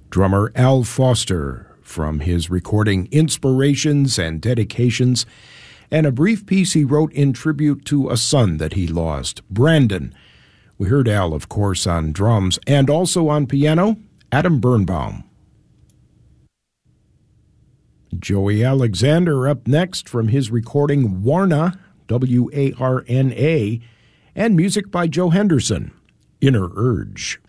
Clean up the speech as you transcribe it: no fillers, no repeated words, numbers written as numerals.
Drummer Al Foster from his recording Inspirations and Dedications, and a brief piece he wrote in tribute to a son that he lost, Brandon. We heard Al, of course, on drums, and also on piano, Adam Birnbaum. Joey Alexander up next from his recording Warna, W-A-R-N-A, and music by Joe Henderson, Inner Urge.